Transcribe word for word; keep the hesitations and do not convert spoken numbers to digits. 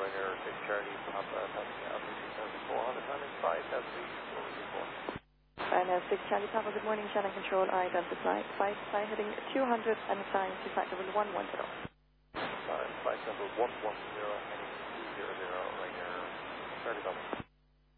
Rainier six Charlie, Papa, passing altitude seven four hundred, running five, that's the four four. Ryanair six Charlie, Papa, good morning, channel control, identify, flight, fly heading two hundred and flying to flight level one one zero. Flight level one one zero, heading two zero zero, Rainier Charlie, Papa.